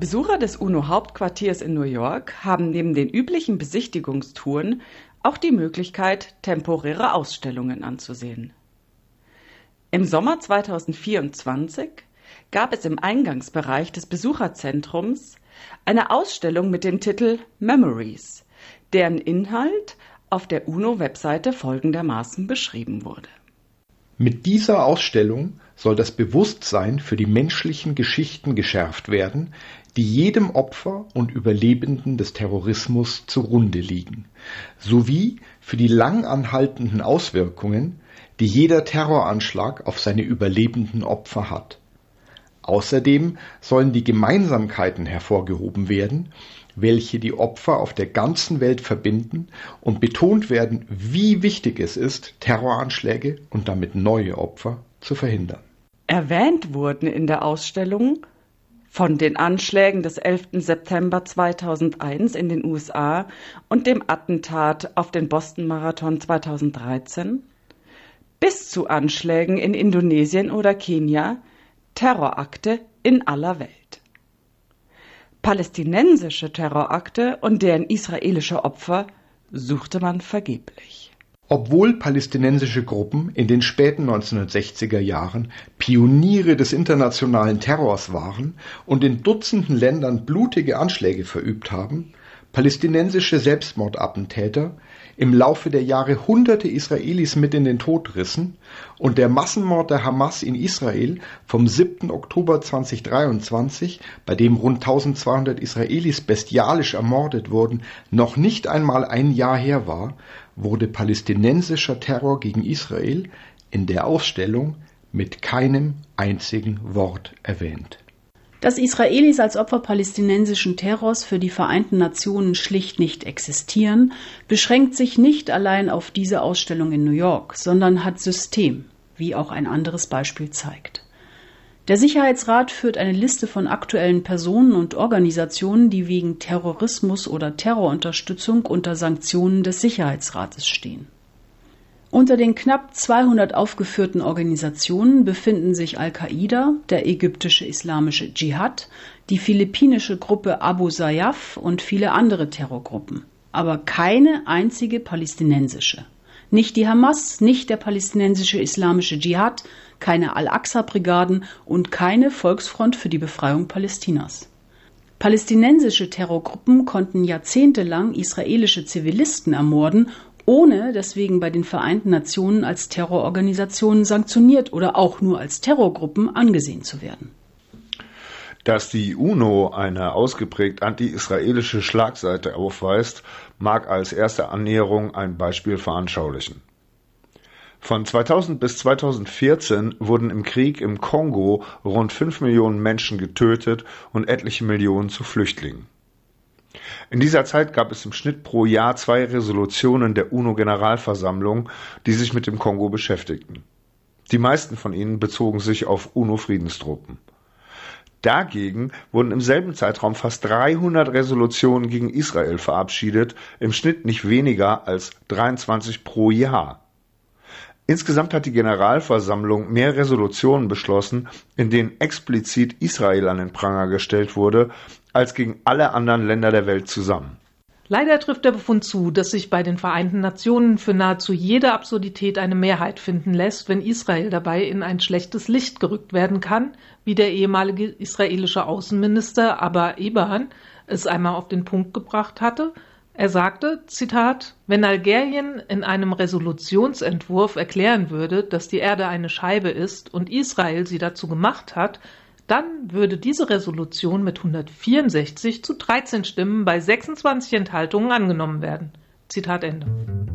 Besucher des UNO-Hauptquartiers in New York haben neben den üblichen Besichtigungstouren auch die Möglichkeit, temporäre Ausstellungen anzusehen. Im Sommer 2024 gab es im Eingangsbereich des Besucherzentrums eine Ausstellung mit dem Titel Memories, deren Inhalt auf der UNO-Webseite folgendermaßen beschrieben wurde. Mit dieser Ausstellung soll das Bewusstsein für die menschlichen Geschichten geschärft werden, die jedem Opfer und Überlebenden des Terrorismus zugrunde liegen, sowie für die lang anhaltenden Auswirkungen, die jeder Terroranschlag auf seine überlebenden Opfer hat. Außerdem sollen die Gemeinsamkeiten hervorgehoben werden, welche die Opfer auf der ganzen Welt verbinden, und betont werden, wie wichtig es ist, Terroranschläge und damit neue Opfer zu verhindern. Erwähnt wurden in der Ausstellung von den Anschlägen des 11. September 2001 in den USA und dem Attentat auf den Boston-Marathon 2013 bis zu Anschlägen in Indonesien oder Kenia, Terrorakte in aller Welt. Palästinensische Terrorakte und deren israelische Opfer suchte man vergeblich. Obwohl palästinensische Gruppen in den späten 1960er Jahren Pioniere des internationalen Terrors waren und in Dutzenden Ländern blutige Anschläge verübt haben, palästinensische Selbstmordattentäter im Laufe der Jahre Hunderte Israelis mit in den Tod rissen und der Massenmord der Hamas in Israel vom 7. Oktober 2023, bei dem rund 1200 Israelis bestialisch ermordet wurden, noch nicht einmal ein Jahr her war, wurde palästinensischer Terror gegen Israel in der Ausstellung mit keinem einzigen Wort erwähnt. Dass Israelis als Opfer palästinensischen Terrors für die Vereinten Nationen schlicht nicht existieren, beschränkt sich nicht allein auf diese Ausstellung in New York, sondern hat System, wie auch ein anderes Beispiel zeigt. Der Sicherheitsrat führt eine Liste von aktuellen Personen und Organisationen, die wegen Terrorismus oder Terrorunterstützung unter Sanktionen des Sicherheitsrates stehen. Unter den knapp 200 aufgeführten Organisationen befinden sich Al-Qaida, der ägyptische islamische Dschihad, die philippinische Gruppe Abu Sayyaf und viele andere Terrorgruppen. Aber keine einzige palästinensische. Nicht die Hamas, nicht der palästinensische islamische Dschihad, keine Al-Aqsa-Brigaden und keine Volksfront für die Befreiung Palästinas. Palästinensische Terrorgruppen konnten jahrzehntelang israelische Zivilisten ermorden, ohne deswegen bei den Vereinten Nationen als Terrororganisationen sanktioniert oder auch nur als Terrorgruppen angesehen zu werden. Dass die UNO eine ausgeprägt anti-israelische Schlagseite aufweist, mag als erste Annäherung ein Beispiel veranschaulichen. Von 2000 bis 2014 wurden im Krieg im Kongo rund 5 Millionen Menschen getötet und etliche Millionen zu Flüchtlingen. In dieser Zeit gab es im Schnitt pro Jahr 2 Resolutionen der UNO-Generalversammlung, die sich mit dem Kongo beschäftigten. Die meisten von ihnen bezogen sich auf UNO-Friedenstruppen. Dagegen wurden im selben Zeitraum fast 300 Resolutionen gegen Israel verabschiedet, im Schnitt nicht weniger als 23 pro Jahr. Insgesamt hat die Generalversammlung mehr Resolutionen beschlossen, in denen explizit Israel an den Pranger gestellt wurde, als gegen alle anderen Länder der Welt zusammen. Leider trifft der Befund zu, dass sich bei den Vereinten Nationen für nahezu jede Absurdität eine Mehrheit finden lässt, wenn Israel dabei in ein schlechtes Licht gerückt werden kann, wie der ehemalige israelische Außenminister Abba Eban es einmal auf den Punkt gebracht hatte. Er sagte, Zitat, wenn Algerien in einem Resolutionsentwurf erklären würde, dass die Erde eine Scheibe ist und Israel sie dazu gemacht hat, dann würde diese Resolution mit 164 zu 13 Stimmen bei 26 Enthaltungen angenommen werden. Zitat Ende.